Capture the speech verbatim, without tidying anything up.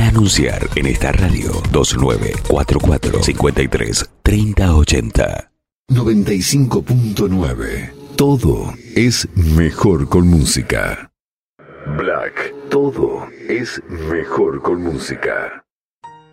anunciar en esta radio. Dos nueve cuatro cuatro cinco tres tres cero ocho cero. noventa y cinco punto nueve. Todo es mejor con música. Black. Todo es mejor con música.